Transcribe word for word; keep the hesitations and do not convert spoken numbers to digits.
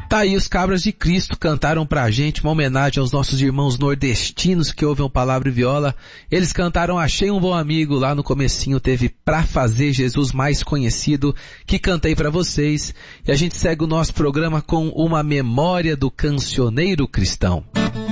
Tá aí, os Cabras de Cristo cantaram pra gente uma homenagem aos nossos irmãos nordestinos que ouvem o Palavra e Viola. Eles cantaram Achei um Bom Amigo, lá no comecinho teve Pra Fazer Jesus Mais Conhecido, que cantei pra vocês. E a gente segue o nosso programa com uma memória do cancioneiro cristão.